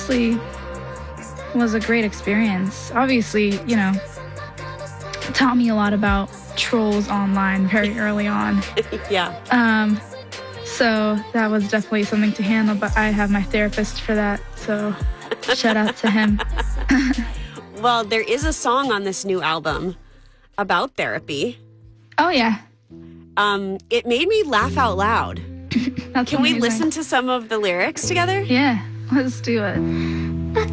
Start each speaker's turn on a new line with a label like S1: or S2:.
S1: honestly was a great experience. Obviously, taught me a lot about trolls online very early on.
S2: Yeah.
S1: So that was definitely something to handle, but I have my therapist for that, so shout out to him.
S2: Well, there is a song on this new album about therapy.
S1: Oh, yeah.
S2: It made me laugh out loud.
S1: That's
S2: Can we
S1: amazing.
S2: listen to some of the lyrics together?
S1: Yeah, let's do it.